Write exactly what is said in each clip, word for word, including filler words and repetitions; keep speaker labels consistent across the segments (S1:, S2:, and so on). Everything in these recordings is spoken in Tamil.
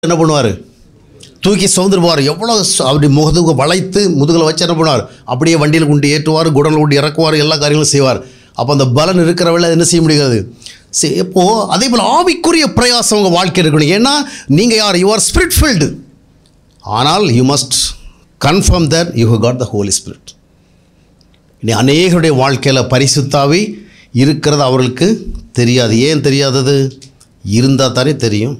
S1: என்ன பண்ணுவார், தூக்கி சுதந்திருப்பார். எவ்வளோ அப்படி முகத்துக்கு வளைத்து முதுகில் வச்சு என்ன பண்ணுவார், அப்படியே வண்டியில் கொண்டு ஏற்றுவார், குடலில் கொண்டு இறக்குவார், எல்லா காரியங்களும் செய்வார். அப்போ அந்த பலன் இருக்கிறவளை என்ன செய்ய முடியாது. சரி, இப்போது அதே போல் ஆவிக்குரிய பிரயாசம் உங்கள் வாழ்க்கை இருக்கணும். ஏன்னா நீங்கள் யார், யூ ஆர் ஸ்பிரிட் ஃபில்டு. ஆனால் you must confirm that you have got the Holi spirit. இனி அநேகருடைய வாழ்க்கையில் பரிசுத்தாவி இருக்கிறது அவர்களுக்கு தெரியாது. ஏன் தெரியாதது? இருந்தால் தானே தெரியும்.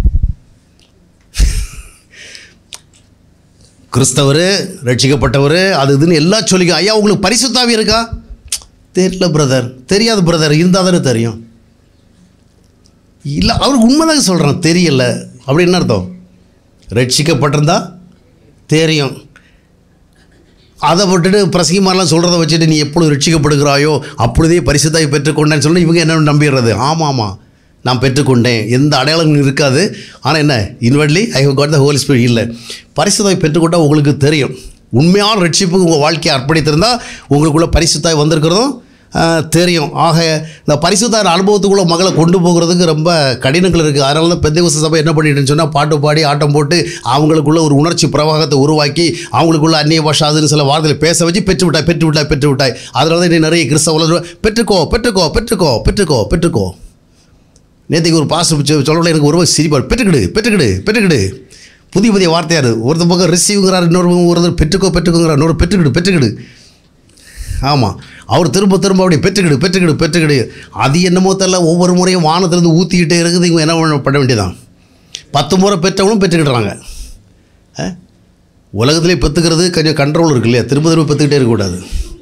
S1: கிறிஸ்தவர், ரட்சிக்கப்பட்டவர், அது இதுன்னு எல்லாம் சொல்லிக்க. ஐயா உங்களுக்கு பரிசுத்தாவி இருக்கா? தெரியல பிரதர். தெரியாது பிரதர், இருந்தால் தானே தெரியும். இல்லை, அவருக்கு உண்மைதாக சொல்கிறேன், தெரியல அப்படி என்ன அர்த்தம்? ரட்சிக்கப்பட்டிருந்தா தெரியும். அதை விட்டுட்டு பிரசங்கிமாரெலாம் சொல்கிறத வச்சுட்டு நீ எப்பொழுது ரட்சிக்கப்படுகிறாயோ அப்பொழுதே பரிசுத்தாவி பெற்றுக்கொண்டேன்னு சொல்லி இவங்க என்ன நம்பிடுறது? ஆமாம் ஆமாம் நான் பெற்றுக்கொண்டேன், எந்த அடையாளங்களும் இருக்காது. ஆனால் என்ன, இன்வெர்ட்லி I have got the Holi spirit. இல்லை, பரிசுத்தாவி பெற்றுக்கொண்டால் உங்களுக்கு தெரியும். உண்மையான ரட்சிப்புக்கு உங்கள் வாழ்க்கையை அர்ப்பணித்திருந்தால் உங்களுக்குள்ளே பரிசுத்தாவி வந்திருக்கிறதும் தெரியும். ஆக இந்த பரிசுத்தாவின் அனுபவத்துக்குள்ளே மகளை கொண்டு போகிறதுக்கு ரொம்ப கடினங்கள் இருக்குது. அதனால தான் பெந்தேகோஸ்து சபை என்ன பண்ணிட்டுன்னு சொன்னால், பாட்டு பாடி ஆட்டம் போட்டு அவங்களுக்குள்ள ஒரு உணர்ச்சி பிரவாகத்தை உருவாக்கி அவங்களுக்குள்ள அந்நிய பாஷை அதுன்னு சில வார்த்தையில் பேச வச்சு பெற்று விட்டாய் பெற்று விட்டாய் பெற்று விட்டாய். அதனால தான் நிறைய கிறிஸ்தவ பெற்றுக்கோ பெற்றுக்கோ பெற்றுக்கோ பெற்றுக்கோ பெற்றுக்கோ. நேற்றுக்கு ஒரு பாச சொல்லல, எனக்கு ஒரு சிரிப்பார், பெற்றுக்கிடு பெற்றுக்கிடு பெற்றுக்கிடு. புதிய புதிய வார்த்தையார். ஒருத்தர் பக்கம் ரிசீவ்ங்கிறார், இன்னொரு ஒருத்தர் பெற்றுக்கோ பெற்றுக்கோங்கிறார், இன்னொரு பெற்றுக்கிடு பெற்றுக்கிடு. ஆமாம், அவர் திரும்ப திரும்ப அப்படி பெற்றுக்கிடு பெற்றுக்கிடு பெற்றுக்கிடு. அது என்னமோ தெரியல, ஒவ்வொரு முறையும் வானத்திலேருந்து ஊற்றிக்கிட்டே இருக்குது. இவங்க என்ன பண்ண வேண்டியதான், பத்து முறை பெற்றவங்களும் பெற்றுக்கிடுறாங்க. உலகத்திலே பெற்றுக்கிறது கொஞ்சம் கண்ட்ரோல் இருக்கு இல்லையா, திரும்ப திரும்ப பெற்றுக்கிட்டே இருக்கக்கூடாது.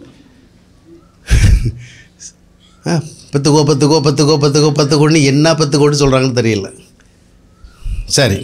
S1: பத்துக்கோ பத்துக்கோ பத்துக்கோ பத்துக்கோ பத்துக்கோன்னு என்ன பத்துக்கோன்னு சொல்கிறாங்கன்னு தெரியல. சரி,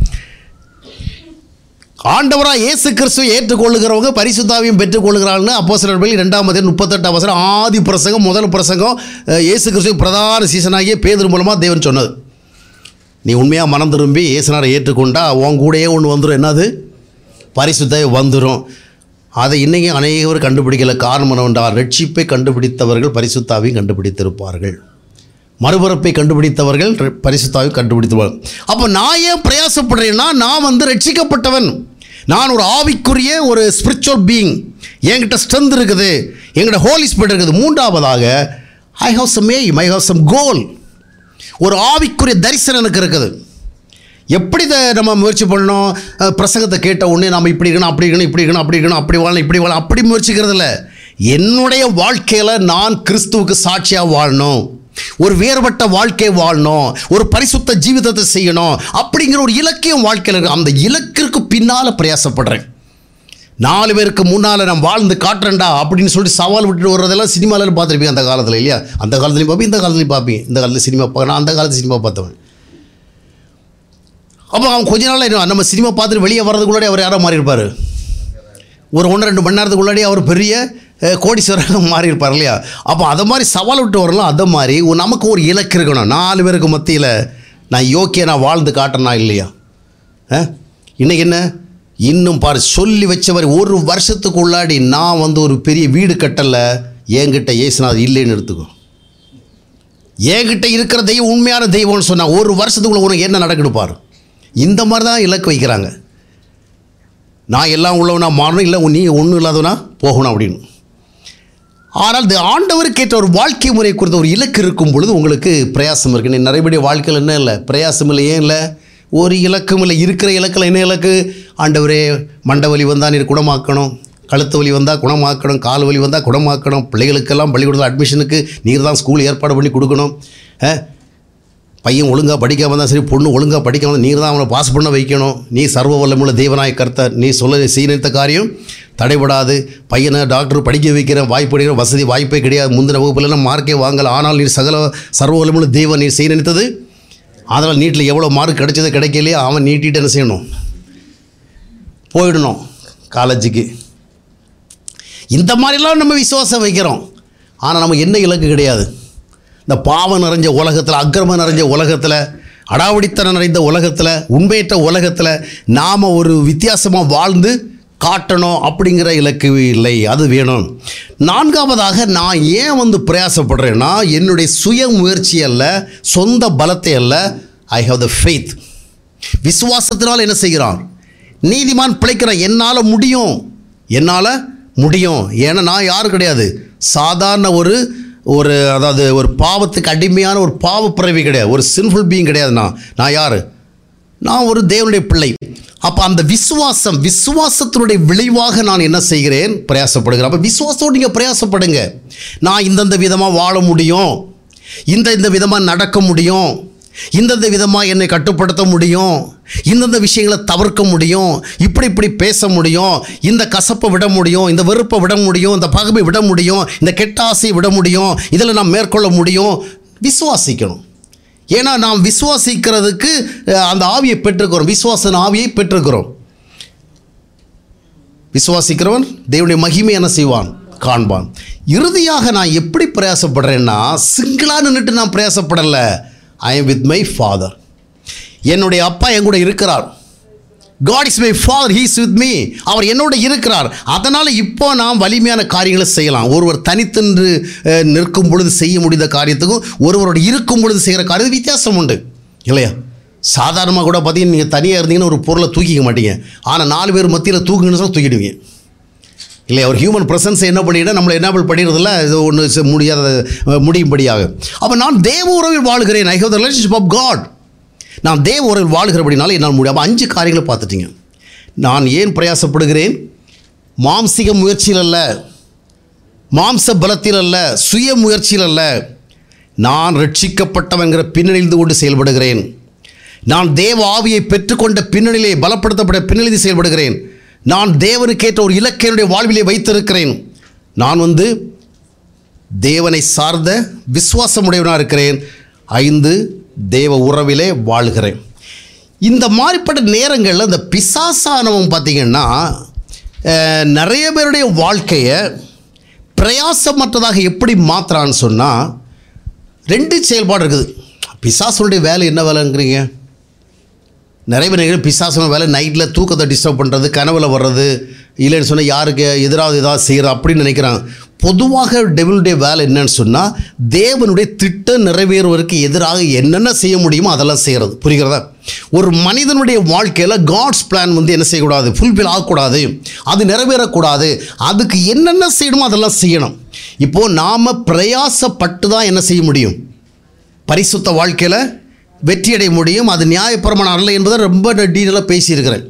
S1: ஆண்டவராக இயேசு கிறிஸ்துவை ஏற்றுக்கொள்ளுகிறவங்க பரிசுத்தாவியும் பெற்றுக்கொள்ளுகிறாங்கன்னு அப்போஸ்தலர் நடவடிக்கைகள் இரண்டாம் அதிகாரம் முப்பத்தெட்டாம் வசனம் ஆதி பிரசங்கம், முதல் பிரசங்கம், இயேசு கிறிஸ்துவின் பிரதான சீசனாகிய பேதுரு மூலமாக தேவன் சொன்னது. நீ உண்மையாக மனம் திரும்பி இயேசுனாரை ஏற்றுக்கொண்டா உன் கூடயே ஒன்று வந்துடும். என்னது? பரிசுத்தாவி வந்துடும். அதை இன்றைக்கி அநேகவர் கண்டுபிடிக்கல. காரணம் என்னவென்றால், ரட்சிப்பை கண்டுபிடித்தவர்கள் பரிசுத்தாவையும் கண்டுபிடித்திருப்பார்கள், மறுபிறப்பை கண்டுபிடித்தவர்கள் பரிசுத்தாவை கண்டுபிடித்தவர்கள். அப்போ நான் ஏன் பிரயாசப்படுறேன்னா, நான் வந்து ரட்சிக்கப்பட்டவன், நான் ஒரு ஆவிக்குரிய ஒரு ஸ்பிரிச்சுவல் பீயிங், என்கிட்ட ஸ்ட்ரென்த் இருக்குது, என்கிட்ட ஹோலி ஸ்பிரிட் இருக்குது. மூன்றாவதாக I have some aim, I have some கோல். ஒரு ஆவிக்குரிய தரிசனம் எனக்கு இருக்குது. எப்படி இதை நம்ம முயற்சி பண்ணணும்? பிரசங்கத்தை கேட்ட உடனே நம்ம இப்படி இருக்கணும் அப்படி இருக்கணும் இப்படி இருக்கணும் அப்படி இருக்கணும் அப்படி வாழணும் இப்படி வாழணும் அப்படி முயற்சிக்கிறது இல்லை. என்னுடைய வாழ்க்கையில் நான் கிறிஸ்துவுக்கு சாட்சியாக வாழணும், ஒரு வேறுபட்ட வாழ்க்கை வாழணும், ஒரு பரிசுத்த ஜீவிதத்தை செய்யணும் அப்படிங்கிற ஒரு இலக்கியம் வாழ்க்கையில் இருக்குது. அந்த இலக்கிற்கு பின்னால் பிரயாசப்படுறேன். நாலு பேருக்கு முன்னால் நான் வாழ்ந்து காட்டுறேன்டா அப்படின்னு சொல்லிட்டு சவால் விட்டுட்டு வர்றதெல்லாம் சினிமாவில் பார்த்துருப்பீங்க அந்த காலத்தில் இல்லையா? அந்த காலத்துலையும் பார்ப்பீங்க, இந்த காலத்துலையும் பார்ப்பீங்க. இந்த காலத்தில் சினிமா பார்க்க, நான் அந்த காலத்து சினிமா பார்த்தவன். அப்போ அவன் கொஞ்ச நாள் நம்ம சினிமா பார்த்துட்டு வெளியே வர்றதுக்குள்ளாடி அவர் யாராக மாறியிருப்பார். ஒரு ஒன்று ரெண்டு மணி நேரத்துக்குள்ளாடி அவர் பெரிய கோடீஸ்வரராக மாறியிருப்பார் இல்லையா? அப்போ அதை மாதிரி சவால் விட்டு வரலாம். அதை மாதிரி நமக்கு ஒரு இலக்கு இருக்கணும். நாலு பேருக்கு மத்தியில் நான் யோக்கிய நான் வாழ்ந்து காட்டுறேனா இல்லையா? இன்றைக்கி என்ன இன்னும் பாரு, சொல்லி வச்ச மாதிரி ஒரு வருஷத்துக்கு உள்ளாடி நான் வந்து ஒரு பெரிய வீடு கட்டலை, என்கிட்ட ஏசுநாதர் இல்லைன்னு எடுத்துக்கோ. என்கிட்ட இருக்கிற தெய்வம் உண்மையான தெய்வம்னு சொன்னால் ஒரு வருஷத்துக்குள்ள உனக்கு என்ன நடக்கணுப்பார். இந்த மாதிரி தான் இலக்கு வைக்கிறாங்க. நான் எல்லாம் உள்ளவனா மாறணும், இல்லை நீ ஒன்றும் இல்லாதவனா போகணும் அப்படின்னு. ஆனால் இந்த ஆண்டவருக்கு ஏற்ற ஒரு வாழ்க்கை முறை குறித்த ஒரு இலக்கு இருக்கும் பொழுது உங்களுக்கு பிரயாசம் இருக்குது. நீ நிறைய வாழ்க்கையில் என்ன இல்லை, பிரயாசம் இல்லை. ஏன் இல்லை? ஒரு இலக்கும் இல்லை. இருக்கிற இலக்கில் என்ன இலக்கு? ஆண்டவரே, மண்டை வலி வந்தால் நீர் குணமாக்கணும், கழுத்து வலி வந்தால் குணமாக்கணும், கால் வலி வந்தால் குணமாக்கணும், பிள்ளைகளுக்கெல்லாம் பள்ளிக்கூடத்தில் அட்மிஷனுக்கு நீர் தான் ஸ்கூல் ஏற்பாடு பண்ணி கொடுக்கணும், பையன் ஒழுங்காக படிக்காமல் தான் சரி, பொண்ணு ஒழுங்காக படிக்காமல் தான் நீர் தான் அவனை பாஸ் பண்ண வைக்கணும், நீ சர்வ வல்லமுள்ள தேவனாய் கர்த்தர், நீ சொல்ல செய்ய நினைத்த காரியம் தடைபடாது, பையனை டாக்டர் படிக்க வைக்கிற வாய்ப்பு அடைகிற வசதி வாய்ப்பே கிடையாது, முந்தின வகுப்புலாம் மார்க்கே வாங்கலை, ஆனால் நீர் சகல சர்வ வல்லமுள்ள தேவன் நீர் செய்ய நினைத்தது, அதனால் நீட்டில் எவ்வளோ மார்க் கிடைச்சது கிடைக்கலையே அவன் நீட்டிட்டு என்ன செய்யணும், போயிடணும் காலேஜுக்கு. இந்த மாதிரிலாம் நம்ம விசுவாசம் வைக்கிறோம். ஆனால் நம்ம என்ன இலக்கு கிடையாது. இந்த பாவம் நிறைஞ்ச உலகத்தில், அக்கிரமம் நிறைஞ்ச உலகத்தில், அடாவடித்தனம் நிறைந்த உலகத்தில், உண்மையற்ற உலகத்தில் நாம் ஒரு வித்தியாசமாக வாழ்ந்து காட்டணும் அப்படிங்கிற இலக்கு இல்லை. அது வேணும். நான்காவதாக நான் ஏன் வந்து பிரயாசப்படுறேன்னா, என்னுடைய சுய முயற்சி அல்ல, சொந்த பலத்தை அல்ல, ஐ ஹவ் த ஃபெய்த். விசுவாசத்தினால் என்ன செய்கிறான்? நீதிமான் பிழைக்கிறான். என்னால் முடியும், என்னால் முடியும். ஏன்னா நான் யாரும் கிடையாது, சாதாரண ஒரு ஒரு அதாவது ஒரு பாவத்துக்கு அடிமையான ஒரு பாவ பிறவி கிடையாது, ஒரு சின்ஃபுல் பீயிங் கிடையாது. நான் நான் யார்? நான் ஒரு தேவனுடைய பிள்ளை. அப்போ அந்த விசுவாசம், விசுவாசத்தினுடைய விளைவாக நான் என்ன செய்கிறேன்? பிரயாசப்படுகிறேன். அப்போ விசுவாசத்தோடு நீங்கள் பிரயாசப்படுங்க. நான் இந்தந்த விதமாக வாழ முடியும், இந்த இந்த விதமாக நடக்க முடியும், இந்தந்த விதமாக என்னை கட்டுப்படுத்த முடியும், இந்தந்த விஷயங்களை தவிர்க்க முடியும், இப்படி இப்படி பேச முடியும், இந்த கசப்பை விட முடியும், இந்த வெறுப்பை விட முடியும், இந்த பகைமை விட முடியும், இந்த கெட்ட ஆசையை விட முடியும், இதில் நாம் மேற்கொள்ள முடியும். விசுவாசிக்கணும். ஏன்னா நாம் விசுவாசிக்கிறதுக்கு அந்த ஆவியை பெற்றுக்கிறோம், விசுவாச ஆவியை பெற்றுக்கிறோம். விசுவாசிக்கிறவன் தேவனுடைய மகிமை என்ன செய்வான்? காண்பான். இறுதியாக நான் எப்படி பிரயாசப்படுறேன்னா, சிங்கிளாக நின்றுட்டு நான் பிரயாசப்படலை. I am with my father. என்னுடைய அப்பா என் கூட இருக்கிறார். God is my father, he is with me. அவர் என்னோட இருக்கிறார். அதனால் இப்போ நாம் வலிமையான காரியங்களை செய்யலாம். ஒருவர் தனித்தென்று நிற்கும் பொழுது செய்ய முடிந்த காரியத்துக்கும் ஒருவரோட இருக்கும் பொழுது செய்கிற காரியத்துக்கு வித்தியாசம் உண்டு இல்லையா? சாதாரணமாக கூட பார்த்தீங்கன்னா, நீங்கள் தனியாக இருந்தீங்கன்னா ஒரு பொருளை தூக்கிக்க மாட்டீங்க. ஆனால் நாலு பேர் மத்தியில் தூக்குங்கன்னு சொன்னால் தூக்கிடுவீங்க இல்லையா? ஒரு ஹியூமன் ப்ரெசன்ஸை என்ன பண்ணிவிட நம்மளை என்னபிள் பண்ணிடுறதில்ல, இது ஒன்று முடியாத முடியும்படியாக. அப்போ நான் தேவ உறவில் வாழ்கிறேன். I have the relationship of God. நான் தேவ உறவில் வாழ்கிறபடினால என்னால் முடியும். அப்போ அஞ்சு காரியங்களை பார்த்துட்டீங்க. நான் ஏன் பிரயாசப்படுகிறேன்? மாம்சிக முயற்சியில் அல்ல, மாம்ச பலத்தில் அல்ல, சுய முயற்சியில் அல்ல. நான் ரட்சிக்கப்பட்டவங்கிற பின்னணிந்து கொண்டு செயல்படுகிறேன். நான் தேவ ஆவியை பெற்றுக்கொண்ட பின்னணியிலே, பலப்படுத்தப்பட்ட பின்னணிந்து செயல்படுகிறேன். நான் தேவனுக்கேற்ற ஒரு இலக்கையினுடைய வாழ்விலே வைத்திருக்கிறேன். நான் வந்து தேவனை சார்ந்த விசுவாசமுடையவனாக இருக்கிறேன். ஐந்து, தேவ உறவிலே வாழ்கிறேன். இந்த மாதிரிப்பட்ட நேரங்களில் இந்த பிசாசானவன் பார்த்திங்கன்னா நிறைய பேருடைய வாழ்க்கையை பிரயாசமற்றதாக எப்படி மாற்றுறான்னு சொன்னால், ரெண்டு செயல்பாடு இருக்குது. பிசாசனுடைய வேலை என்ன வேலைங்கிறீங்க? நிறைய பேர் பிசாசன வேலை நைட்டில் தூக்கத்தை டிஸ்டர்ப் பண்ணுறது, கனவில் வர்றது, இல்லைன்னு சொன்னால் யாருக்கு எதிராக ஏதாவது செய்கிற அப்படின்னு நினைக்கிறாங்க. பொதுவாக டெவிலுடைய வேலை என்னன்னு சொன்னால், தேவனுடைய திட்டம் நிறைவேறுவதற்கு எதிராக என்னென்ன செய்ய முடியுமோ அதெல்லாம் செய்கிறது. புரிகிறதா? ஒரு மனிதனுடைய வாழ்க்கையில் காட்ஸ் பிளான் வந்து என்ன செய்யக்கூடாது? ஃபுல்ஃபில் ஆகக்கூடாது, அது நிறைவேறக்கூடாது. அதுக்கு என்னென்ன செய்யணுமோ அதெல்லாம் செய்யணும். இப்போது நாம் பிரயாசப்பட்டு தான் என்ன செய்ய முடியும்? பரிசுத்த வாழ்க்கையில் வெற்றியடைய முடியும். அது நியாயப்பிரமாணம் அல்ல என்பதை ரொம்ப டீட்டெயிலாக பேசியிருக்கிறேன்.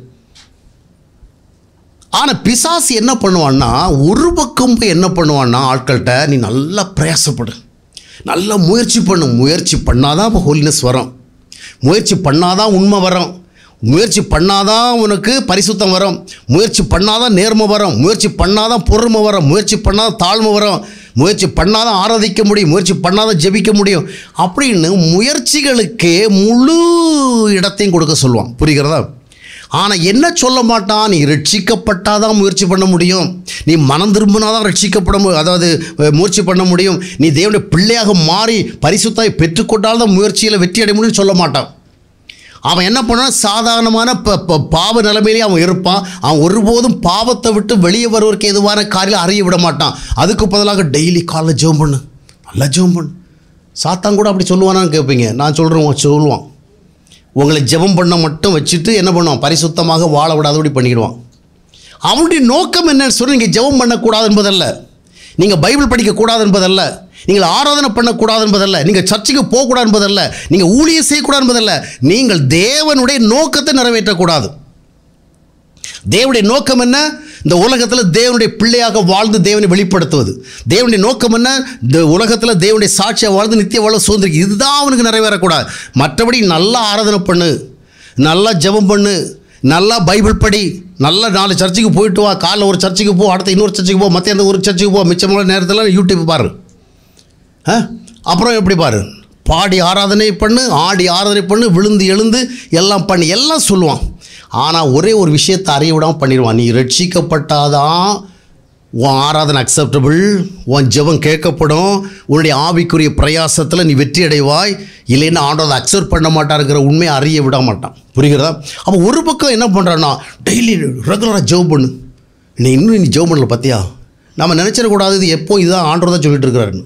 S1: ஆனால் பிசாசு என்ன பண்ணுவான்னா, ஒரு பக்கம் போய் என்ன பண்ணுவான்னா, ஆட்கள்கிட்ட நீ நல்லா பிரயாசப்படு, நல்லா முயற்சி பண்ணு, முயற்சி பண்ணாதான் இப்போ ஹோலினஸ் வரும், முயற்சி பண்ணாதான் உண்மை வரும், முயற்சி பண்ணாதான் உனக்கு பரிசுத்தம் வரும், முயற்சி பண்ணாதான் நேர்மை வரும், முயற்சி பண்ணாதான் பொறுமை வரும், முயற்சி பண்ணாதான் தாழ்மை வரும், முயற்சி பண்ணாதான் ஆராதிக்க முடியும், முயற்சி பண்ணாதான் ஜெபிக்க முடியும் அப்படின்னு முயற்சிகளுக்கே முழு இடத்தையும் கொடுக்க சொல்லுவான். புரிகிறதா? ஆனால் என்ன சொல்ல மாட்டான்? நீ ரட்சிக்கப்பட்டாதான் முயற்சி பண்ண முடியும், நீ மனம் திரும்பினாதான் ரட்சிக்கப்பட முடியும், அதாவது முயற்சி பண்ண முடியும், நீ தேவனுடைய பிள்ளையாக மாறி பரிசுத்தாய் பெற்றுக்கொண்டால்தான் முயற்சியில் வெற்றி அடைய முடியும்னு சொல்ல மாட்டான். அவன் என்ன பண்ணான்? சாதாரணமான ப பாவ நிலைமையிலே அவன் இருப்பான். அவன் ஒருபோதும் பாவத்தை விட்டு வெளியே வருவதற்கு எதுவான காரியம் அறிய விட மாட்டான். அதுக்கு பதிலாக டெய்லி காலைல ஜெபம் பண்ணு, நல்லா ஜெபம் பண்ணு. சாத்தான் கூட அப்படி சொல்லுவானான்னு கேட்பீங்க. நான் சொல்கிறேன், சொல்லுவான். உங்களை ஜெபம் பண்ண மட்டும் வச்சுட்டு என்ன பண்ணுவான்? பரிசுத்தமாக வாழ விடாதபடி பண்ணிக்கிடுவான். அவனுடைய நோக்கம் என்னன்னு சொல்லி, நீங்கள் ஜெபம் பண்ணக்கூடாது என்பதல்ல, நீங்கள் பைபிள் படிக்கக்கூடாது என்பதல்ல, நீங்கள் ஆராதனை பண்ணக்கூடாது என்பதல்ல, நீங்கள் சர்ச்சுக்கு போகக்கூடாது என்பதல்ல, நீங்கள் ஊழியம் செய்யக்கூடாது என்பதல்ல. நீங்கள் தேவனுடைய நோக்கத்தை நிறைவேற்றக்கூடாது. தேவனுடைய நோக்கம் என்ன? இந்த உலகத்தில் தேவனுடைய பிள்ளையாக வாழ்ந்து தேவனை வெளிப்படுத்துவது. தேவனுடைய நோக்கம் என்ன? இந்த உலகத்தில் தேவனுடைய சாட்சியாக வாழ்ந்து நித்திய வாழ சுதந்திரிக்கு. இதுதான் அவனுக்கு நிறைவேறக்கூடாது. மற்றபடி நல்லா ஆராதனை பண்ணு, நல்லா ஜெபம் பண்ணு, நல்லா பைபிள் படி, நல்லா நாலு சர்ச்சுக்கு போயிட்டு வா, காலைல ஒரு சர்ச்சுக்கு போ, அடுத்த இன்னொரு சர்ச்சுக்கு போ, மற்ற ஒரு சர்ச்சுக்கு போ, மிச்சமான நேரத்தில் யூடியூப் பாரு, அப்புறம் எப்படி பாரு, பாடி ஆராதனை பண்ணு, ஆடி ஆராதனை பண்ணு, விழுந்து எழுந்து எல்லாம் பண்ணி எல்லாம் சொல்லுவான். ஆனால் ஒரே ஒரு விஷயத்தை அறிய விடாமல் பண்ணிடுவான். நீ ரட்சிக்கப்பட்டாதான் உன் ஆராதனை அக்செப்டபிள், உன் ஜெபம் கேட்கப்படும், உன்னுடைய ஆவிக்குரிய பிரயாசத்தில் நீ வெற்றி அடைவாய், இல்லைன்னா ஆண்டவரை அக்செப்ட் பண்ண மாட்டாருங்கிற உண்மையை அறிய விட மாட்டான். புரிகிறதா? அப்போ ஒரு பக்கம் என்ன பண்ணுறான்னா, டெய்லி ரெகுலராக ஜெபம் பண்ணு. நீ இன்னும் நீ ஜெபம் பண்ணல பார்த்தியா? நம்ம நினச்சிடக்கூடாது இது எப்போ இதுதான் ஆண்டவர் தான் சொல்லிட்டு இருக்கிறாருன்னு.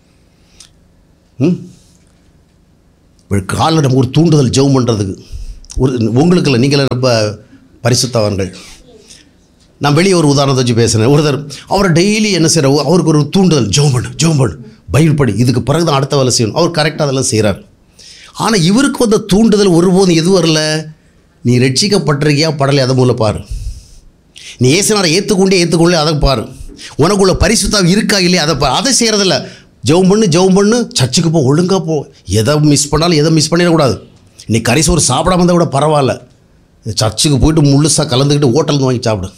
S1: ம் காலில் நம்ம ஒரு தூண்டுதல் ஜெபம் பண்ணுறதுக்கு ஒரு உங்களுக்கு இல்லை, நீங்கள் ரொம்ப பரிசுத்தவான்கள். நான் வெளியே ஒரு உதாரணத்தை வச்சு பேசுகிறேன். ஒருத்தர் அவர் டெய்லி என்ன செய்கிற, அவருக்கு ஒரு தூண்டுதல், ஜெபம் பண்ணு ஜெபம் பண்ணு பைபிள் படி, இதுக்கு பிறகு தான் அடுத்த வேலை செய்யணும். அவர் கரெக்டாக அதெல்லாம் செய்கிறார். ஆனால் இவருக்கு வந்த தூண்டுதல் ஒருபோதும் எது வரல, நீ ரட்சிக்கப்பட்டிருக்கியா படலை, அதை மூலம் பாரு. நீ இயேசுநாதரை ஏற்றுக்கொண்டே ஏற்றுக்கொண்டே அதை பாரு. உனக்குள்ள பரிசுத்தம் இருக்கா இல்லையா அதை பாரு. அதை செய்கிறதில்ல. ஜெபம் பண்ணு ஜெபம் பண்ணு, சர்ச்சுக்கு போ, ஒழுங்காக போ, எதை மிஸ் பண்ணாலும் எதை மிஸ் பண்ணிடக்கூடாது. நீ கரிசோறு சாப்பிடாம இருந்தால் கூட பரவாயில்ல, சர்ச்சுக்கு போய்ட்டு முழுசாக கலந்துக்கிட்டு ஹோட்டல் வாங்கி சாப்பிடு.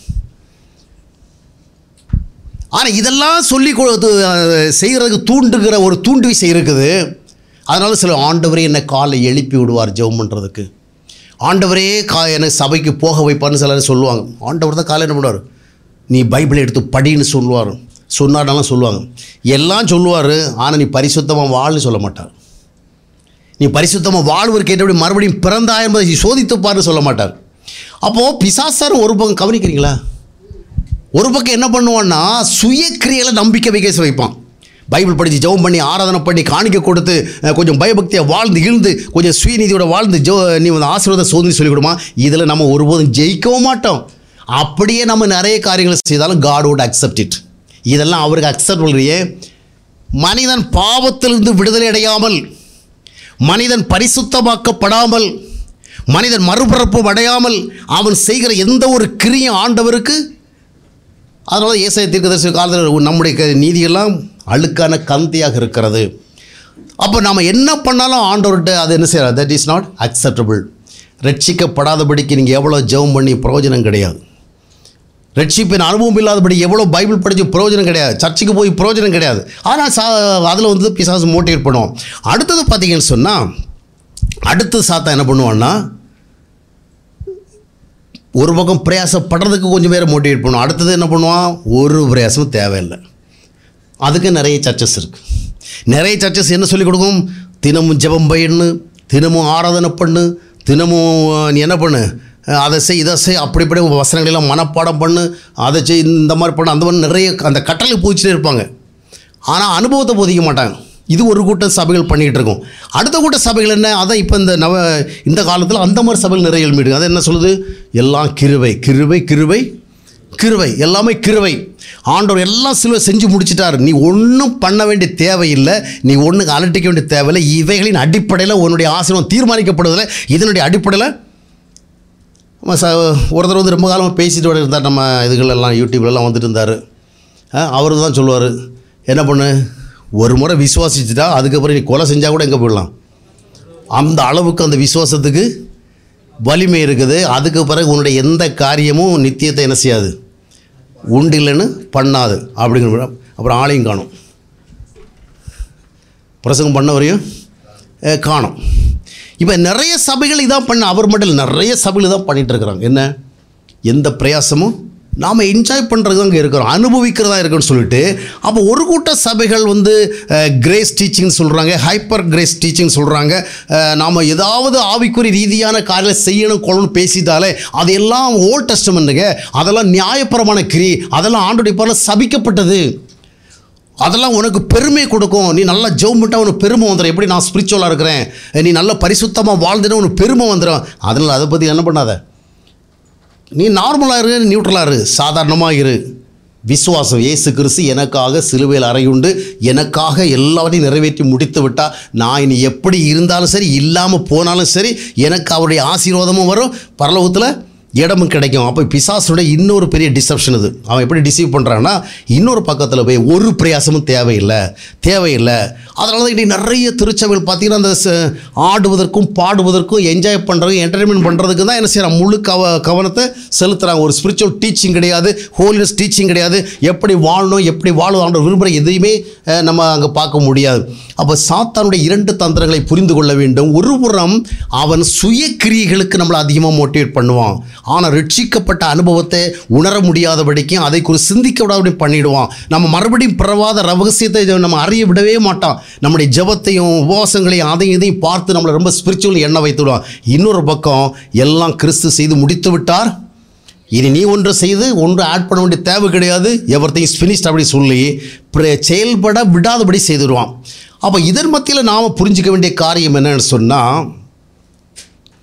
S1: ஆனால் இதெல்லாம் சொல்லி செய்கிறதுக்கு தூண்டுகிற ஒரு தூண்டுவி செய்யிருக்குது. அதனால சில ஆண்டவரே என்னை காலை எழுப்பி விடுவார் ஜெபம் பண்ணுறதுக்கு, ஆண்டவரே கா என்னை சபைக்கு போக வைப்பார்னு சிலர் சொல்லுவாங்க. ஆண்டவர் தான் காலை என்ன பண்ணுவார், நீ பைபிளை எடுத்து படின்னு சொல்லுவார். சொன்னார்னாலும் சொல்லுவாங்க, எல்லாம் சொல்லுவார். ஆனால் நீ பரிசுத்தமாக வாழ்னு சொல்ல மாட்டார். நீ பரிசுத்தமாக வாழ்வதற்கு ஏற்றபடி மறுபடியும் பிறந்தா என்பதை சோதித்துப்பார்னு சொல்ல மாட்டார். அப்போது பிசாசார் ஒரு பக்கம் கவனிக்கிறீங்களா, ஒரு பக்கம் என்ன பண்ணுவான்னா சுயக்கிரியையில் நம்பிக்கை வைக்க வைப்பான். பைபிள் படித்து ஜெபம் பண்ணி ஆராதனை பண்ணி காணிக்க கொடுத்து கொஞ்சம் பயபக்தியை வாழ்ந்து இழுந்து கொஞ்சம் சுயநீதியோட வாழ்ந்து ஜோ நீ வந்து ஆசீர்வாத சோதனை சொல்லிக் கொடுமா. இதில் நம்ம ஒருபோதும் ஜெயிக்கவும் மாட்டோம். அப்படியே நம்ம நிறைய காரியங்களை செய்தாலும் God would accept it. இதெல்லாம் அவருக்கு அக்செப்ட் பண்ணுறியே. மனிதன் பாவத்திலிருந்து விடுதலை அடையாமல், மனிதன் பரிசுத்தமாக்கப்படாமல், மனிதன் மறுபிறப்பு அடையாமல் அவன் செய்கிற எந்த ஒரு கிரியும் ஆண்டவருக்கு. அதனால ஏசாயா தீர்க்கதரிசி காலத்தில் நம்முடைய நீதியெல்லாம் அழுக்கான கந்தையாக இருக்கிறது. அப்போ நாம் என்ன பண்ணாலும் ஆண்டவர்கிட்ட அது என்ன செய்யறது, தட் இஸ் நாட் அக்செப்டபிள். ரட்சிக்கப்படாதபடிக்கு நீங்கள் எவ்வளோ ஜெபம் பண்ணி பிரயோஜனம் கிடையாது. ரட்சிப்பின் அனுபவம் இல்லாதபடி எவ்வளோ பைபிள் படித்து பிரயோஜனம் கிடையாது. சர்ச்சுக்கு போய் பிரயோஜனம் கிடையாது. ஆனால் சா அதில் வந்து பிசாசு மோட்டிவேட் பண்ணுவோம். அடுத்தது பார்த்தீங்கன்னு சொன்னால், அடுத்தது சாத்தா என்ன பண்ணுவான்னா, ஒரு பக்கம் பிரயாசப்படுறதுக்கு கொஞ்சம் பேரை மோட்டிவேட் பண்ணுவோம். அடுத்தது என்ன பண்ணுவான், ஒரு பிரயாசமும் தேவையில்லை. அதுக்கு நிறைய சர்ச்சஸ் இருக்குது. நிறைய சர்ச்சஸ் என்ன சொல்லிக் கொடுக்கும், தினமும் ஜெபம் பண்ணு, தினமும் ஆராதனை பண்ணு, தினமும் நீ என்ன பண்ணு, அதை செய் இதை செய், அப்படி இப்படி வசனங்களெல்லாம் மனப்பாடம் பண்ணு, அதை செய், இந்த மாதிரி பண்ணு, அந்த மாதிரி நிறைய அந்த கட்டளை பூச்சிட்டே இருப்பாங்க. ஆனால் அனுபவத்தை போதிக்க மாட்டாங்க. இது ஒரு கூட்ட சபைகள் பண்ணிகிட்டு இருக்கும். அடுத்த கூட்ட சபைகள் என்ன, அதான் இப்போ இந்த நவ இந்த காலத்தில் அந்த மாதிரி சபைகள் நிறைய எழுமிடுங்க. அது என்ன சொல்லுது, எல்லாம் கிருபை கிருபை கிருபை கிருபை, எல்லாமே கிருபை. ஆண்டவர் எல்லாம் சிலுவை செஞ்சு முடிச்சிட்டார், நீ ஒன்றும் பண்ண வேண்டிய தேவையில்லை, நீ ஒன்றுக்கு அலட்டிக்க வேண்டிய தேவையில்லை. இவைகளின் அடிப்படையில் உன்னுடைய ஆசீர்வாதம் தீர்மானிக்கப்படுவதில்லை. இதனுடைய அடிப்படையில் நம்ம ச ஒருத்தர் வந்து ரொம்ப காலமாக பேசிட்டு வர இருந்தார், நம்ம இதுகளெல்லாம் யூடியூப்லலாம் வந்துட்டு இருந்தார். அவர் தான் சொல்லுவார், என்ன பண்ணு, ஒரு முறை விசுவாசிச்சுட்டா அதுக்கப்புறம் நீ கொலை செஞ்சால் கூட எங்கே போயிடலாம். அந்த அளவுக்கு அந்த விசுவாசத்துக்கு வலிமை இருக்குது. அதுக்கு பிறகு உன்னுடைய எந்த காரியமும் நித்தியத்தை என்ன செய்யாது, உண்டு இல்லைன்னு பண்ணாது அப்படிங்கிற. அப்புறம் ஆளையும் காணும், பிரசங்கம் பண்ணவரையும் காணும். இப்போ நிறைய சபைகள் இதான் பண்ண, அவர் மட்டும் இல்லை, நிறைய சபைகள் இதான் பண்ணிகிட்டு இருக்கிறாங்க. என்ன, எந்த பிரயாசமும் நாம் என்ஜாய் பண்ணுறது தான் இங்கே இருக்கிறோம், அனுபவிக்கிறதா இருக்குன்னு சொல்லிட்டு. அப்போ ஒரு கூட்ட சபைகள் வந்து கிரேஸ் டீச்சிங்னு சொல்கிறாங்க, ஹைப்பர் கிரேஸ் டீச்சிங் சொல்கிறாங்க. நாம் ஏதாவது ஆவிக்குறி ரீதியான காரியம் செய்யணும் கொள்ளணும் பேசிட்டாலே அதெல்லாம் ஓல்ட் டெஸ்டமெண்ட்டுங்க, அதெல்லாம் நியாயப்பிரமாண கிரி, அதெல்லாம் ஆண்டோடைய பால சபிக்கப்பட்டது, அதெல்லாம் உனக்கு பெருமை கொடுக்கும். நீ நல்லா ஜெபம் பண்ணிட்டா உனக்கு பெருமை வந்துடும். எப்படி நான் ஸ்பிரிச்சுவலாக இருக்கிறேன், நீ நல்ல பரிசுத்தமாக வாழ்ந்துட்டு உனக்கு பெருமை வந்துடும். அதனால் அதை பற்றி என்ன பண்ணாத, நீ நார்மலாக இரு, நியூட்ரலாக இரு, சாதாரணமாக இரு. விசுவாசம், இயேசு கிறிஸ்து எனக்காக சிலுவையில் அறையுண்டு எனக்காக எல்லாவற்றையும் நிறைவேற்றி முடித்து விட்டால், நான் இனி எப்படி இருந்தாலும் சரி, இல்லாமல் போனாலும் சரி, எனக்கு அவருடைய ஆசீர்வாதமும் வரும், பரலோகத்தில் இடமும் கிடைக்கும். அப்போ பிசாசுடைய இன்னொரு பெரிய டிசப்ஷன் இது. அவன் எப்படி டிசீவ் பண்ணுறான்னா, இன்னொரு பக்கத்தில் போய் ஒரு பிரயாசமும் தேவையில்லை தேவையில்லை அதனால தான் இன்றைக்கி நிறைய திருச்சபைகள் பார்த்திங்கன்னா அந்த ஆடுவதற்கும் பாடுவதற்கும் என்ஜாய் பண்ணுறது என்டர்டைன்மெண்ட் பண்ணுறதுக்கு தான் என்ன செய்கிறான், முழு கவ கவனத்தை செலுத்துகிறாங்க. ஒரு ஸ்பிரிச்சுவல் டீச்சிங் கிடையாது, ஹோலினஸ் டீச்சிங் கிடையாது. எப்படி வாழணும், எப்படி வாழுவான்ற விரும்புகிற எதையுமே நம்ம அங்கே பார்க்க முடியாது. அப்போ சாத்தானுடைய இரண்டு தந்திரங்களை புரிந்து கொள்ள வேண்டும். ஒரு புறம் அவன் சுய கிரியைகளுக்கு நம்மளை அதிகமாக மோட்டிவேட் பண்ணுவான். ஆனால் ரட்சிக்கப்பட்ட அனுபவத்தை உணர முடியாதபடிக்கும் அதை குறித்து சிந்திக்க விடாதபடி பண்ணிவிடுவான். நம்ம மறுபடியும் பிறவாத ரகசியத்தை நம்ம அறிய விடவே மாட்டான். நம்முடைய ஜெபத்தையும் உபவாசங்களையும் அதையும் இதையும் பார்த்து நம்மளை ரொம்ப ஸ்பிரிச்சுவல் எண்ண வைத்து விடுவான். இன்னொரு பக்கம் எல்லாம் கிறிஸ்து செய்து முடித்து விட்டார், இனி நீ ஒன்று செய்து ஒன்று ஆட் பண்ண வேண்டிய தேவை கிடையாது, எவர்த்தையும் ஃபினிஷ்ட் அப்படி சொல்லி செயல்பட விடாதபடி செய்துடுவான். அப்போ இதன் மத்தியில் நாம் புரிஞ்சிக்க வேண்டிய காரியம் என்னன்னு சொன்னால்,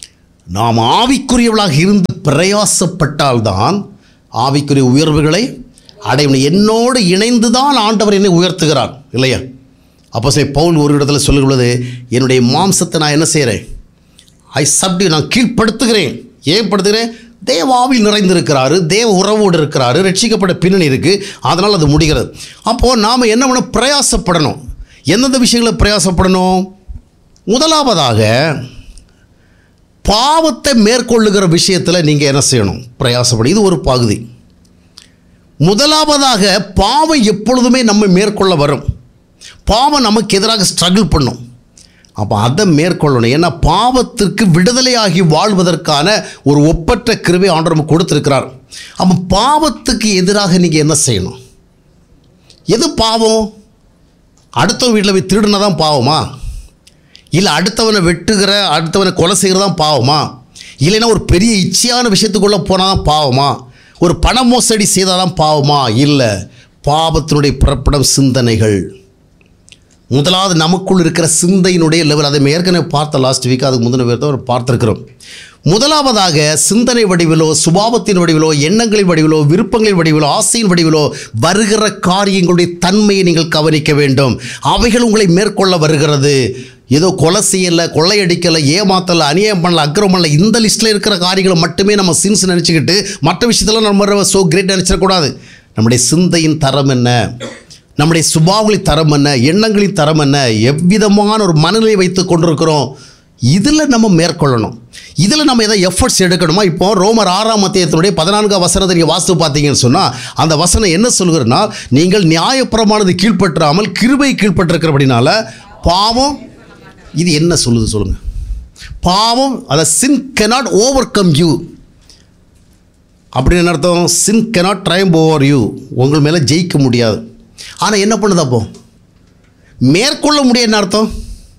S1: நாம் ஆவிக்குரியவளாக இருந்து பிரயாசப்பட்டால்தான் ஆவிக்குரிய உயர்வுகளை அடையணும். என்னோடு இணைந்து தான் ஆண்டவர் என்னை உயர்த்துகிறார் இல்லையா? அப்போ சரி, பவுல் ஒரு இடத்துல சொல்லுகிறது, என்னுடைய மாம்சத்தை நான் என்ன செய்கிறேன், ஐ சப்டி, நான் கீழ்ப்படுத்துகிறேன். ஏன் படுத்துகிறேன்? தேவ ஆவியில் நிறைந்திருக்கிறாரு, தேவ உறவோடு இருக்கிறாரு, ரட்சிக்கப்பட்ட பின்னணி இருக்குது, அதனால் அது முடிகிறது. அப்போது நாம் என்ன பண்ண, பிரயாசப்படணும். எந்தெந்த விஷயங்களை பிரயாசப்படணும்? முதலாவதாக பாவத்தை மேற்கொள்ளுகிற விஷயத்தில் நீங்கள் என்ன செய்யணும், பிரயாசப்படும். இது ஒரு பகுதி. முதலாவதாக பாவம் எப்பொழுதுமே நம்ம மேற்கொள்ள வரும். பாவம் நமக்கு எதிராக ஸ்ட்ரகிள் பண்ணும். அப்போ அதை மேற்கொள்ளணும். ஏன்னா பாவத்திற்கு விடுதலையாகி வாழ்வதற்கான ஒரு ஒப்பற்ற கிருபை ஆண்டவர் நமக்கு கொடுத்துருக்கிறார். அப்போ பாவத்துக்கு எதிராக நீங்கள் என்ன செய்யணும்? எது பாவம்? அடுத்தவன் வீட்டில் போய் திருடுனா தான் பாவமா? இல்லை அடுத்தவனை வெட்டுகிற, அடுத்தவனை கொலை செய்கிறதான் பாவமா? இல்லைன்னா ஒரு பெரிய இச்சையான விஷயத்துக்குள்ளே போனால் தான் பாவமா? ஒரு பண மோசடி செய்தால் தான் பாவமா? இல்லை, பாவத்தினுடைய பிறப்பிடம் சிந்தனைகள். முதலாவது நமக்குள் இருக்கிற சிந்தையினுடைய லெவல். அதை ஏற்கனவே பார்த்த லாஸ்ட் வீக், அதுக்கு முந்தின பேர் தான் பார்த்துருக்கிறோம். முதலாவதாக சிந்தனை வடிவிலோ, சுபாவத்தின் வடிவிலோ, எண்ணங்களின் வடிவிலோ, விருப்பங்களின் வடிவிலோ, ஆசையின் வடிவிலோ வருகிற காரியங்களுடைய தன்மையை நீங்கள் கவனிக்க வேண்டும். அவைகள் உங்களை மேற்கொள்ள வருகிறது. ஏதோ கொலை செய்யலை, கொள்ளையடிக்கலை, ஏமாத்தலை, அநியாயம் பண்ணல, அக்கிரம் பண்ணல, இந்த லிஸ்ட்டில் இருக்கிற காரியங்களை மட்டுமே நம்ம சின்ஸ் நினச்சிக்கிட்டு மற்ற விஷயத்தில் நம்ம ஸோ கிரேட் நினச்சிடக்கூடாது. நம்முடைய சிந்தையின் தரம் என்ன, நம்முடைய சுபாவங்களின் தரம் என்ன, எண்ணங்களின் தரம் என்ன, எவ்விதமான ஒரு மனநிலை வைத்து கொண்டிருக்கிறோம், இதில் நம்ம மேற்கொள்ளணும். இதில் நம்ம எதாவது எஃபர்ட்ஸ் எடுக்கணுமா? இப்போ ரோமர் ஆறாம் அத்தியாயத்தினுடைய பதினான்காம் வசனத்தை நீங்கள் வாஸ்து பார்த்தீங்கன்னு சொன்னால், அந்த வசனம் என்ன சொல்கிறதுனா, நீங்கள் நியாயப்பிரமாணத்தை கீழ்ப்பற்றாமல் கிருபை கீழ்ப்பட்டிருக்கிறபடினால பாவம், இது என்ன சொல்லுது சொல்லுங்கள்? பாவம், அதை சின் cannot overcome you. அப்படின்னு என்ன அர்த்தம்? சின் cannot triumph over you. உங்கள் மேலே ஜெயிக்க முடியாது. ஆனால் என்ன பண்ணுது அப்போ? மேற்கொள்ள முடியாது. என்ன அர்த்தம்?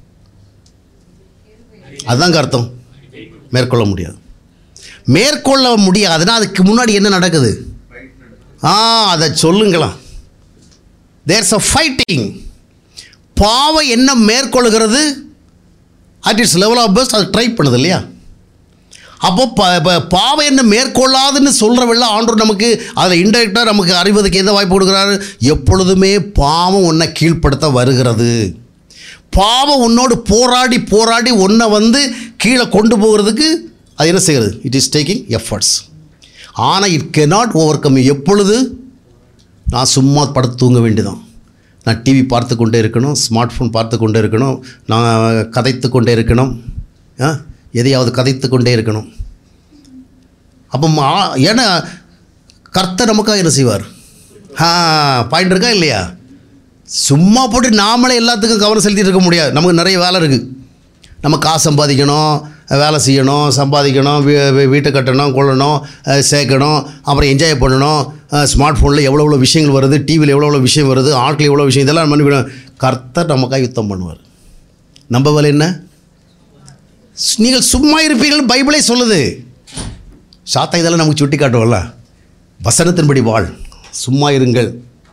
S1: அதுதாங்க அர்த்தம். மேற்கொள்ள முடியாது. மேற்கொள்ள முடியாதுன்னா அதுக்கு முன்னாடி என்ன நடக்குது? ஆ அதை சொல்லுங்களா. There's a fighting. பாவம் என்ன மேற்கொள்கிறது? At it's level of best அது ட்ரை பண்ணுது இல்லையா? அப்போ ப பாவம் என்ன மேற்கொள்ளாதுன்னு சொல்கிறவள்ள ஆண்டவர் நமக்கு அதில் இன்டெரக்டாக நமக்கு அறிவதற்கு எந்த வாய்ப்பு கொடுக்குறாரு? எப்பொழுதுமே பாவம் உன்னை கீழ்ப்படுத்த வருகிறது. பாவம் உன்னோடு போராடி போராடி உன்னை வந்து கீழே கொண்டு போகிறதுக்கு அது என்ன செய்கிறது? It is taking efforts. ஆனால் இட் cannot overcome. எப்பொழுது? நான் சும்மா படுத்து தூங்க வேண்டியதான், நான் டிவி பார்த்து கொண்டே இருக்கணும், ஸ்மார்ட் ஃபோன் பார்த்து கொண்டே இருக்கணும், நான் கதைத்து கொண்டே இருக்கணும், எதையாவது கதைத்து கொண்டே இருக்கணும். அப்போ ஏன்னா கர்த்தர் நமக்காக என்ன செய்வார்? ஆ பாயிண்ட் இருக்கா இல்லையா? சும்மா போட்டு நாமளே எல்லாத்துக்கும் கவனம் செலுத்திட்டு இருக்க முடியாது. நமக்கு நிறைய வேலை இருக்குது. நம்ம காசு சம்பாதிக்கணும், வேலை செய்யணும், சம்பாதிக்கணும், வீ வீட்டை கட்டணும், கொள்ளணும், சேர்க்கணும், அப்புறம் என்ஜாய் பண்ணணும். ஸ்மார்ட் ஃபோனில் எவ்வளோ எவ்வளோ விஷயங்கள் வருது, டிவியில் எவ்வளோ எவ்வளோ விஷயம் வருது, ஆட்கள் எவ்வளோ விஷயம், இதெல்லாம் பண்ணிவிடும். கர்த்தர் நமக்காக யுத்தம் பண்ணுவார். நம்ம வேலை என்ன? நீங்கள் சும்மா இருப்பீர்கள் பைபிளே சொல்லுது. சாத்தா இதெல்லாம் நமக்கு சுட்டி காட்டுவோம்ல, வசனத்தின்படி வாழ், சும்மா இருங்கள்,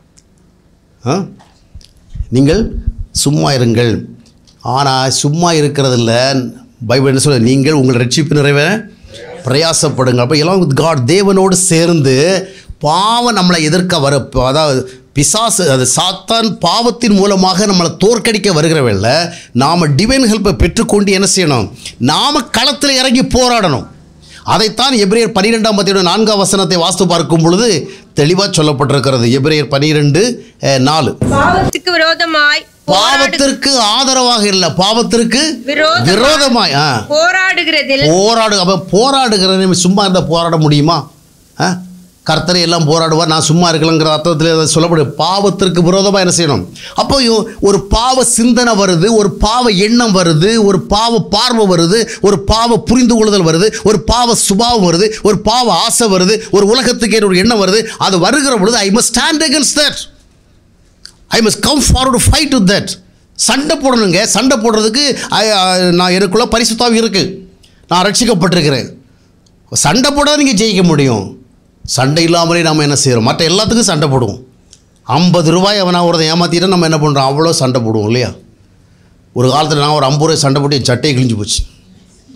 S1: நீங்கள் சும்மா இருங்கள். ஆனால் சும்மா இருக்கிறதில்ல. பைபிள் என்ன சொல்ல? நீங்கள் உங்கள் ரட்சிப்பு நிறைவேற பிரயாசப்படுங்க. அப்போ எல்லாம் வித் காட், தேவனோடு சேர்ந்து பாவம் நம்மளை எதிர்க்க வர, அதாவது பிசாசு, அது சாத்தான் பாவத்தின் மூலமாக நம்மளை தோற்கடிக்க வருகிறவல்ல, நாம் டிவைன் ஹெல்ப்பை பெற்றுக்கொண்டு என்ன செய்யணும்? நாம் களத்தில் இறங்கி போராடணும். அதைத்தான் எபிரேயர் பன்னிரெண்டாம் அதிகாரம் நான்காம் வசனத்தை வாஸ்து பார்க்கும் பொழுது தெளிவாக சொல்லப்பட்டிருக்கிறது. எபிரேயர் பன்னிரெண்டு நாலு.
S2: பாவத்துக்கு விரோதமாய்,
S1: பாவத்திற்கு ஆதரவாக இல்லை, பாவத்திற்கு விரோதமாய்
S2: போராடுகிறதில்
S1: போராடு. அப்போ போராடுகிறது சும்மா இருந்தால் போராட முடியுமா? கர்த்தரை எல்லாம் போராடுவார், நான் சும்மா இருக்கலங்கிற அர்த்தத்தில் சொல்லப்படும். பாவத்திற்கு விரோதமாக என்ன செய்யணும்? அப்போ ஒரு பாவ சிந்தனை வருது, ஒரு பாவ எண்ணம் வருது, ஒரு பாவ பார்வை வருது, ஒரு பாவ புரிந்து கொள்ளுதல் வருது, ஒரு பாவ சுபாவம் வருது, ஒரு பாவ ஆசை வருது, ஒரு உலகத்துக்கு ஒரு எண்ணம் வருது. அது வருகிற பொழுது I must stand against that, I must come forward fight with that. சண்டை போடணுங்க. சண்டை போடுறதுக்கு நான் எனக்குள்ள பரிசுத்தாவி இருக்குது, நான் ரட்சிக்கப்பட்டிருக்கிறேன். சண்டை போடாத நீங்கள் ஜெயிக்க முடியும். சண்டை இல்லாமலே நம்ம என்ன செய்கிறோம்? மற்ற எல்லாத்துக்கும் சண்டை போடுவோம். ஐம்பது ரூபாய் அவனை ஒருதை ஏமாற்றிட்டு நம்ம என்ன பண்ணுறோம்? அவ்வளோ சண்டை போடுவோம் இல்லையா? ஒரு காலத்தில் நான் ஒரு ஐம்பது ரூபாய் சண்டை போட்டு என் சட்டையை கிழிஞ்சு போச்சு.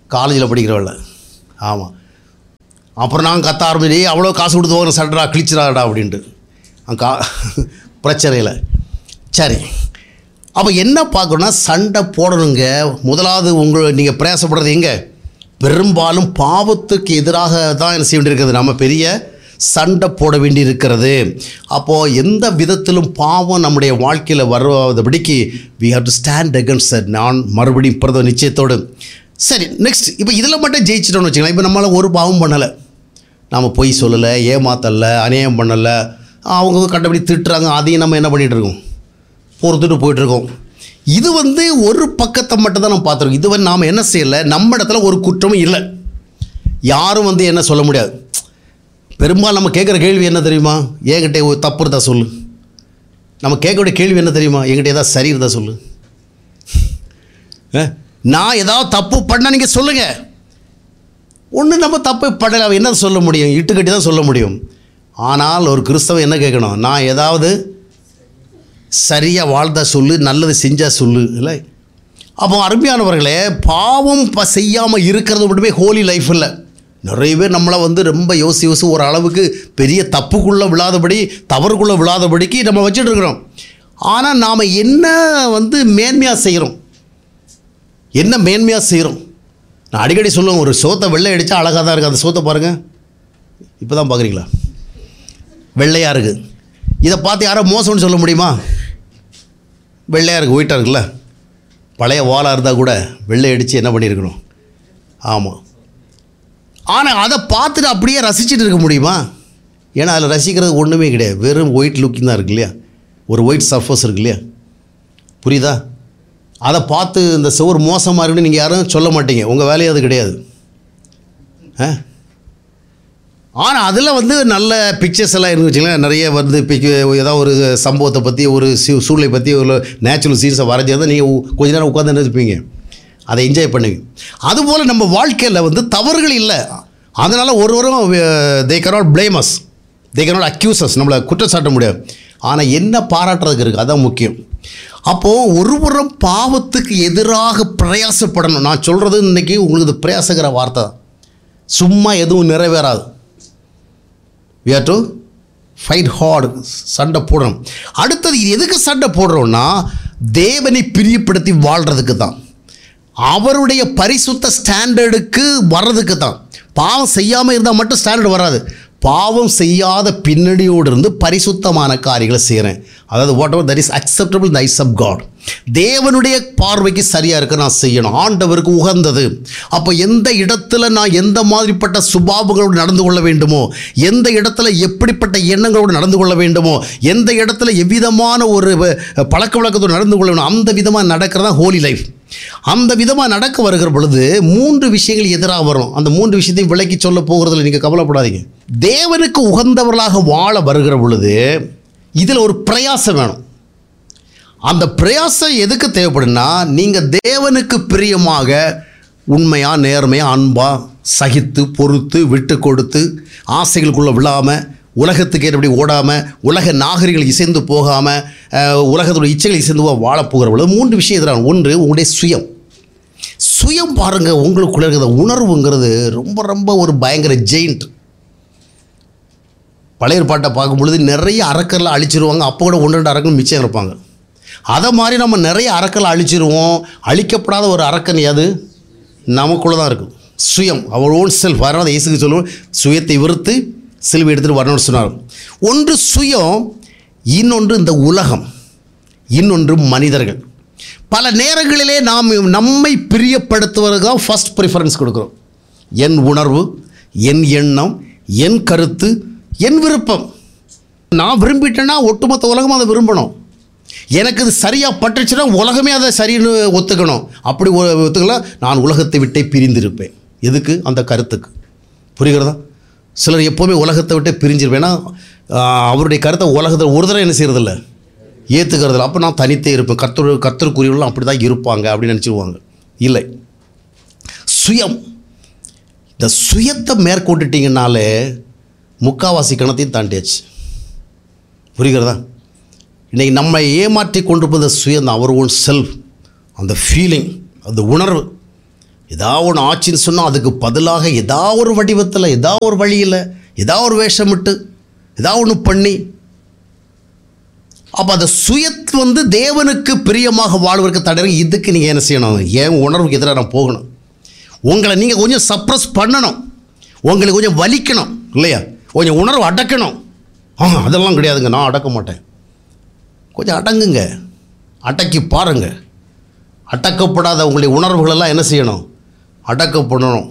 S1: காலேஜில் படிக்கிறவள. ஆமாம். அப்புறம் நாங்கள் கத்த ஆரம்பிச்சு அவ்வளோ காசு கொடுத்து போகிற சட்டரா கிழிச்சிடாடா அப்படின்ட்டு கா பிரச்சனையில். சரி, அப்போ என்ன பார்க்கணுன்னா சண்டை போடணுங்க. முதலாவது உங்கள் நீங்கள் பிரயாசப்படுறது எங்கே? பெரும்பாலும் பாவத்துக்கு எதிராக தான் என்ன செய்ய வேண்டியிருக்கிறது, நம்ம பெரிய சண்டை போட வேண்டி இருக்கிறது. அப்போது எந்த விதத்திலும் பாவம் நம்முடைய வாழ்க்கையில் வருவதபடிக்கு we have to stand against that. நான் மறுபடியும் பிரத நிச்சயத்தோடு. சரி, நெக்ஸ்ட் இப்போ இதில் மட்டும் ஜெயிச்சிட்டோன்னு வச்சுக்கலாம். இப்போ நம்மளால் ஒரு பாவம் பண்ணலை, நம்ம பொய் சொல்லலை, ஏமாத்தலை, அநியாயம் பண்ணலை, அவங்க கண்டபடி திட்டுறாங்க, அதையும் நம்ம என்ன பண்ணிகிட்ருக்கோம், பொறுத்துட்டு போயிட்டுருக்கோம். இது வந்து ஒரு பக்கத்தை மட்டும் தான் நம்ம பார்த்துருக்கோம். இது வந்து நாம் என்ன செய்யலை, நம்ம இடத்துல ஒரு குற்றமும் இல்லை, யாரும் வந்து என்ன சொல்ல முடியாது. பெரும்பாலும் நம்ம கேட்குற கேள்வி என்ன தெரியுமா, என்கிட்ட ஒரு தப்பு இருந்தால் சொல்லு. நம்ம கேட்கக்கூடிய கேள்வி என்ன தெரியுமா, என்கிட்ட ஏதாவது சரி இருந்தால் சொல்லு. நான் ஏதாவது தப்பு பண்ணால் நீங்கள் சொல்லுங்கள். ஒன்று நம்ம தப்பு பண்ணலை, என்ன சொல்ல முடியும், இட்டுக்கட்டி தான் சொல்ல முடியும். ஆனால் ஒரு கிறிஸ்தவன் என்ன கேட்கணும், நான் ஏதாவது சரியாக வாழ்ந்தா சொல்லு, நல்லது செஞ்சால் சொல்லு. இல்லை, அப்போ அருமையானவர்களே, பாவம் ப செய்யாமல் இருக்கிறது மட்டுமே ஹோலி லைஃப் இல்லை. நிறைய பேர் நம்மளை வந்து ரொம்ப யோசி யோசி ஒரு அளவுக்கு பெரிய தப்புக்குள்ளே விழாதபடி, தவறுக்குள்ளே விழாதபடிக்கு நம்ம வச்சுட்டு இருக்கிறோம். ஆனால் நாம் என்ன வந்து மேன்மையாக செய்கிறோம், என்ன மேன்மையாக செய்கிறோம். நான் அடிக்கடி சொல்லுவேன், ஒரு சோத்தை வெள்ளை அடித்தா அழகாக தான் இருக்குது. அந்த சோத்தை பாருங்கள், இப்போ தான் பார்க்குறீங்களா, வெள்ளையாக இருக்குது. இதை பார்த்து யாரோ மோசம்னு சொல்ல முடியுமா? வெள்ளையாக இருக்குது, ஒயிட்டாக இருக்குல்ல. பழைய வாலாக இருந்தால் கூட வெள்ளை அடித்து என்ன பண்ணியிருக்கணும். ஆமாம். ஆனால் அதை பார்த்துட்டு அப்படியே ரசிச்சுட்டு இருக்க முடியுமா? ஏன்னா அதில் ரசிக்கிறது ஒன்றுமே கிடையாது, வெறும் ஒயிட் லுக்கிங் தான் இருக்கு இல்லையா, ஒரு ஒயிட் சர்ஃபஸ் இருக்கு இல்லையா, புரியுதா? அதை பார்த்து இந்த சுவர் மோசமாக இருக்குன்னு நீங்கள் யாரும் சொல்ல மாட்டீங்க, உங்கள் வேலையே அது கிடையாது. ஆ ஆனால் அதில் வந்து நல்ல பிக்சர்ஸ் எல்லாம் இருந்து வச்சுங்களேன், நிறைய வந்து பிக் ஏதாவது ஒரு சம்பவத்தை பற்றி, ஒரு சூழ்நிலை பற்றி ஒரு நேச்சுரல் சீன்ஸை வரைஞ்சதை நீங்கள் கொஞ்ச நேரம் உட்காந்து நினைப்பீங்க, அதை என்ஜாய் பண்ணுங்க. அதுபோல் நம்ம வாழ்க்கையில் வந்து தவறுகள் இல்லை, அதனால் ஒருவரும் they cannot blame as, they cannot accuse as, நம்மளை குற்றம் சாட்ட முடியாது. ஆனால் என்ன பாராட்டுறதுக்கு இருக்குது, அதுதான் முக்கியம். அப்போது ஒருவரும் பாவத்துக்கு எதிராக பிரயாசப்படணும். நான் சொல்கிறது இன்றைக்கி உங்களுக்கு பிரயாசங்கிற வார்த்தை தான், சும்மா எதுவும் நிறைவேறாது. we have to fight hard, சண்டை போடணும். அடுத்தது இது எதுக்கு சண்டை போடுறோன்னா, தேவனை பிரியப்படுத்தி வாழ்கிறதுக்கு தான், அவருடைய பரிசுத்த ஸ்டாண்டர்டுக்கு வர்றதுக்கு தான். பாவம் செய்யாமல் இருந்தால் மட்டும் ஸ்டாண்டர்டு வராது, பாவம் செய்யாத பின்னணியோடு இருந்து பரிசுத்தமான காரியங்களை செய்கிறேன். அதாவது what ever that is acceptable the eyes of God, தேவனுடைய பார்வைக்கு சரியாக இருக்க நான் செய்யணும், ஆண்டவருக்கு உகந்தது. அப்போ எந்த இடத்துல நான் எந்த மாதிரிப்பட்ட சுபாவங்களோடு நடந்து கொள்ள வேண்டுமோ, எந்த இடத்துல எப்படிப்பட்ட எண்ணங்களோடு நடந்து கொள்ள வேண்டுமோ, எந்த இடத்துல எவ்விதமான ஒரு பழக்க வழக்கத்தோடு நடந்து கொள்ள வேணும், அந்த விதமாக நடக்கிறதா ஹோலி லைஃப். அந்த விதமாக நடக்க வருகிற பொழுது மூன்று விஷயங்கள் எதிராக வரும். அந்த மூன்று விஷயத்தையும் விளக்கி சொல்ல போகிறதுல நீங்கள் கவலைப்படாதீங்க. தேவனுக்கு உகந்தவர்களாக வாழ வருகிற பொழுது இதில் ஒரு பிரயாசம் வேணும். அந்த பிரயாசம் எதுக்கு தேவைப்படுன்னா, நீங்கள் தேவனுக்கு பிரியமாக உண்மையாக, நேர்மையாக, அன்பாக, சகித்து, பொறுத்து, விட்டு கொடுத்து, ஆசைகளுக்குள்ளே விழாமல், உலகத்துக்கு ஏற்றபடி ஓடாமல், உலக நாகரிகள் இசைந்து போகாமல், உலகத்துடைய இச்சைகள் இசைந்து போக வாழப்போகிற பொழுது மூன்று விஷயம் எதிரான. ஒன்று, உங்களுடைய சுயம். சுயம் பாருங்கள், உங்களுக்குள்ள இருக்கிற உணர்வுங்கிறது ரொம்ப ரொம்ப ஒரு பயங்கர ஜெயிண்ட். பழைய பாட்டை பார்க்கும் பொழுது நிறைய அறக்கெல்லாம் அழிச்சிருவாங்க, அப்போ கூட ஒன்று ரெண்டு அரக்கன் மிச்சம் இருப்பாங்க. அதை மாதிரி நம்ம நிறைய அறக்களை அழிச்சிருவோம். அழிக்கப்படாத ஒரு அரக்கன் அது நமக்குள்ளே தான் இருக்கும், சுயம், அவர் ஓன் செல்ஃப். அதனால் இயேசுக்கு சொல்லுவோம், சுயத்தை விருத்து சிலுவை எடுத்துகிட்டு வரணும்னு சொன்னார். ஒன்று சுயம், இன்னொன்று இந்த உலகம், இன்னொன்று மனிதர்கள். பல நேரங்களிலே நாம் நம்மை பிரியப்படுத்துவதற்காக ஃபஸ்ட் ப்ரிஃபரன்ஸ் கொடுக்குறோம். என் உணர்வு, என் எண்ணம், என் கருத்து, என் விருப்பம். நான் விரும்பிட்டேன்னா ஒட்டுமொத்த உலகமும் அதை விரும்பணும். எனக்கு இது சரியாக பட்டுச்சுன்னா உலகமே அதை சரின்னு ஒத்துக்கணும். அப்படி ஒத்துக்கலாம், நான் உலகத்தை விட்டே பிரிந்திருப்பேன். எதுக்கு? அந்த கருத்துக்கு. புரிகிறதா? சிலர் எப்போவுமே உலகத்தை விட்டே பிரிஞ்சிருப்பேன்னா அவருடைய கருத்தை உலகத்தில் ஒரு தடவை என்ன செய்கிறதில்ல, ஏற்றுக்கிறதில்ல. அப்போ நான் தனித்தே இருப்பேன், கர்த்தர் கர்த்தருக்குரியவர்களும் அப்படி தான் இருப்பாங்க அப்படின்னு நினச்சிடுவாங்க. இல்லை, சுயம். இந்த சுயத்தை மேற்கொண்டுட்டிங்கனாலே முக்காவாசி கணத்தையும் தாண்டியாச்சு. புரிகிறதா? இன்றைக்கி நம்ம ஏமாற்றி கொண்டிருப்பது சுயம் தான், அவர் ஓன் செல்ஃப். அந்த ஃபீலிங், அந்த உணர்வு. ஏதாவது ஒன்று ஆச்சுன்னு சொன்னால் அதுக்கு பதிலாக ஏதாவது ஒரு வடிவத்தில், ஏதாவது ஒரு வழியில், ஏதாவது ஒரு வேஷமிட்டு, ஏதாவது ஒன்று பண்ணி, அப்போ அந்த சுயத்து வந்து தேவனுக்கு பிரியமாக வாழ்வதற்கு தடவை. இதுக்கு நீங்கள் என்ன செய்யணும்? ஏன் உணர்வுக்கு எதிராக நான் போகணும். உங்களை நீங்கள் கொஞ்சம் சப்ரஸ் பண்ணணும், உங்களுக்கு கொஞ்சம் வலிக்கணும் இல்லையா, கொஞ்சம் உணர்வு அடக்கணும். ஆ அதெல்லாம் கிடையாதுங்க, நான் அடக்க மாட்டேன். கொஞ்சம் அடங்குங்க, அடக்கி பாருங்கள். அடக்கப்படாத உங்களுடைய உணர்வுகளெல்லாம் என்ன செய்யணும்? அடக்கப்படணும்.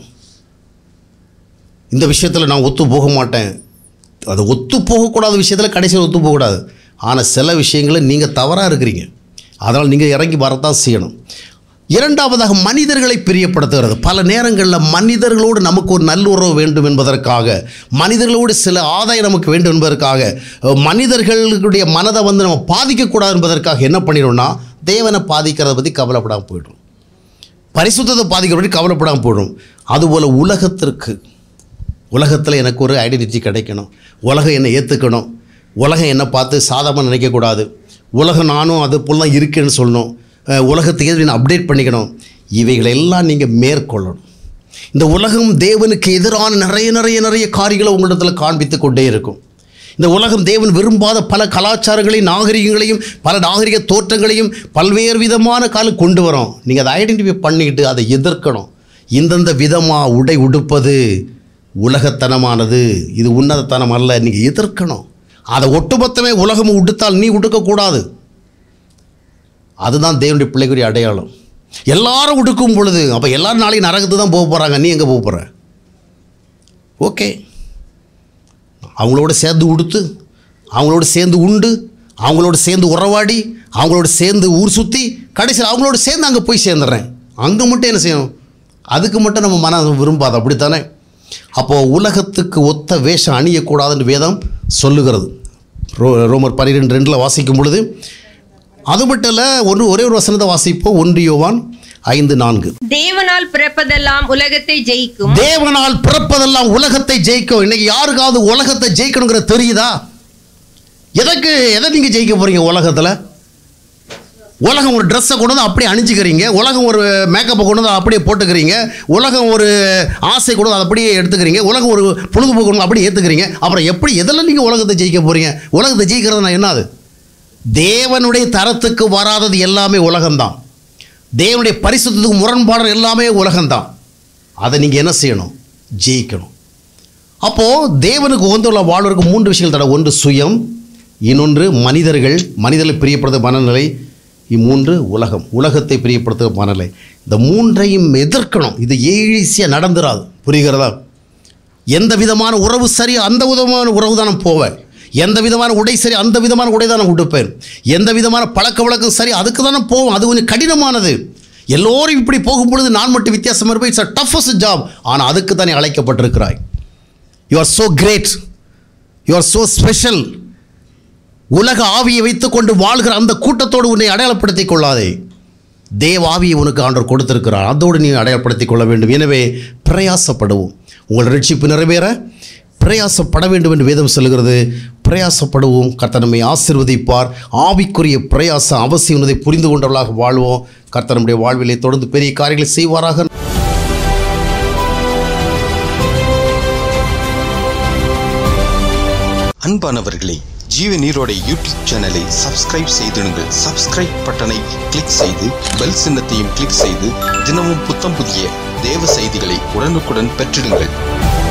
S1: இந்த விஷயத்தில் நான் ஒத்து போக மாட்டேன், அது ஒத்து போகக்கூடாத விஷயத்தில் கடைசியில் ஒத்து போகக்கூடாது. ஆனால் சில விஷயங்களில் நீங்கள் தவறாக இருக்கிறீங்க, அதனால் நீங்கள் இறங்கி வரத்தான் செய்யணும். இரண்டாவதாக மனிதர்களை பிரியப்படுத்துகிறது. பல நேரங்களில் மனிதர்களோடு நமக்கு ஒரு நல்லுறவு வேண்டும் என்பதற்காக, மனிதர்களோடு சில ஆதாயம் நமக்கு வேண்டும் என்பதற்காக, மனிதர்களுடைய மனதை வந்து நம்ம பாதிக்கக்கூடாது என்பதற்காக என்ன பண்ணிடும்னா, தேவனை பாதிக்கிறத பற்றி கவலைப்படாமல் போய்டும், பரிசுத்தத்தை பாதிக்கிறத பற்றி கவலைப்படாமல் போய்டும். அதுபோல் உலகத்திற்கு, உலகத்தில் எனக்கு ஒரு ஐடென்டிட்டி கிடைக்கணும், உலகம் என்னை ஏற்றுக்கணும், உலகம் என்னை பார்த்து சாதாரணமாக நினைக்கக்கூடாது, உலகம் நானும் அது போல் தான் இருக்கேன்னு சொல்லணும், உலகத்துக்கு எதிராக அப்டேட் பண்ணிக்கணும். இவைகளெல்லாம் நீங்கள் மேற்கொள்ளணும். இந்த உலகம் தேவனுக்கு எதிரான நிறைய நிறைய நிறைய காரியங்களை உங்களிடத்தில் காண்பித்து கொண்டே இருக்கும். இந்த உலகம் தேவன் விரும்பாத பல கலாச்சாரங்களையும் நாகரிகங்களையும் பல நாகரிக தோற்றங்களையும் பல்வேறு விதமான காலம் கொண்டு வரோம். நீங்கள் அதை ஐடென்டிஃபை பண்ணிக்கிட்டு அதை எதிர்க்கணும். இந்தந்த விதமாக உடை உடுப்பது உலகத்தனமானது, இது உன்னதத்தனம் அல்ல, நீங்கள் எதிர்க்கணும். அதை ஒட்டுமொத்தமே உலகம் உடுத்தால் நீ உடுக்கக்கூடாது. அதுதான் தேவனுடைய பிள்ளைக்குரிய அடையாளம். எல்லாரும் உடுக்கும் பொழுது அப்போ எல்லாரும் நாளைக்கு நரகத்துக்கு தான் போக போகிறாங்க, நீ எங்கே போக போகிற? ஓகே, அவங்களோட சேர்ந்து உடுத்து, அவங்களோட சேர்ந்து உண்டு, அவங்களோட சேர்ந்து உறவாடி, அவங்களோட சேர்ந்து ஊர் சுற்றி, கடைசியில் அவங்களோட சேர்ந்து அங்கே போய் சேர்ந்துடுறேன். அங்கே மட்டும் என்ன செய்யணும்? அதுக்கு மட்டும் நம்ம மனம் விரும்பாது, அப்படித்தானே? அப்போது உலகத்துக்கு ஒத்த வேஷம் அணியக்கூடாதுன்னு வேதம் சொல்லுகிறது. ரோ ரோமர் பன்னிரெண்டு ரெண்டில் வாசிக்கும் பொழுது, அது மட்டும் இல்லை, ஒன்று ஒரே ஒரு வசனத்தை வாசிப்போம். ஒன்று யோவான் ஐந்து நான்கு.
S2: தேவனால் பிறப்பதெல்லாம் உலகத்தை ஜெயிக்கும்.
S1: தேவனால் பிறப்பதெல்லாம் உலகத்தை ஜெயிக்கும். இன்னைக்கு யாருக்காவது உலகத்தை ஜெயிக்கணுங்கிற தெரியுதா? எதற்கு எதை நீங்கள் ஜெயிக்க போகிறீங்க உலகத்தில்? உலகம் ஒரு ட்ரெஸ்ஸை கொண்டு வந்து அப்படியே அணிஞ்சிக்கிறீங்க, உலகம் ஒரு மேக்கப்பை கொண்டு வந்து அப்படியே போட்டுக்கிறீங்க, உலகம் ஒரு ஆசை கொண்டு வந்து அப்படியே எடுத்துக்கிறீங்க, உலகம் ஒரு பொழுதுபோக்கு கொண்டு அப்படியே ஏற்றுக்கிறீங்க. அப்புறம் எப்படி எதெல்லாம் நீங்கள் உலகத்தை ஜெயிக்க போகிறீங்க? உலகத்தை ஜெயிக்கிறதுனா என்னது? தேவனுடைய தரத்துக்கு வராதது எல்லாமே உலகம்தான். தேவனுடைய பரிசுத்தத்துக்கு முரண்பாடு எல்லாமே உலகம்தான். அதை நீங்கள் என்ன செய்யணும்? ஜெயிக்கணும். அப்போது தேவனுக்கு உகந்துள்ள வாழ்வதற்கு மூன்று விஷயங்கள் தடவை. ஒன்று சுயம், இன்னொன்று மனிதர்கள், மனிதர்களை பிரியப்படுத்த மனநிலை, இம்மூன்று உலகம், உலகத்தை பிரியப்படுத்த மனநிலை. இந்த மூன்றையும் எதிர்க்கணும். இது ஈஸியாக நடந்துடாது, புரிகிறதா? எந்த விதமான உறவு சரி அந்த விதமான உறவு தான் நான் போவேன், எந்த விதமான உடை சரி அந்த விதமான உடை தான் நான் உடுப்பேன், எந்த விதமான பழக்க வழக்கம் சரி அதுக்கு தானே போவோம். அது கொஞ்சம் கடினமானது. எல்லோரும் இப்படி போகும் பொழுது நான் மட்டும் வித்தியாசமாக இருப்பேன். It's a toughest job. ஆனால் அதுக்கு தானே அழைக்கப்பட்டிருக்கிறாய். You are so great, you are so special. உலக ஆவியை வைத்துக்கொண்டு வாழ்கிற அந்த கூட்டத்தோடு உன்னை அடையாளப்படுத்திக் கொள்ளாதே. தேவ ஆவியை உனக்கு ஆண்டவர் கொடுத்திருக்கிறார், அதோடு நீ அடையாளப்படுத்திக் கொள்ள வேண்டும். எனவே பிரயாசப்படுவோம். உங்கள் ரட்சிப்பு நிறைவேற பிரயாசப்பட வேண்டும் என்று வேதம் சொல்கிறது. பிரயாசப்படுவோம். கர்த்தர் நம்மை ஆசீர்வதிப்பார். ஆவிக்குரிய பிரயாசம் அவசியம் என்பதை புரிந்து கொண்டவர்களாக வாழ்வோம். கர்த்தர் நம்முடைய வாழ்விலே தொடர்ந்து பெரிய காரியங்களை செய்வாராக.
S3: அன்பானவர்களே, ஜீவ நீரோட யூடியூப் சேனலை சப்ஸ்கிரைப் செய்திடுங்கள். சப்ஸ்கிரைப் பட்டனை கிளிக் செய்து பெல் சின்னத்தையும் கிளிக் செய்து தினமும் புத்தம் புதிய தேவ செய்திகளை உடனுக்குடன் பெற்றிடுங்கள்.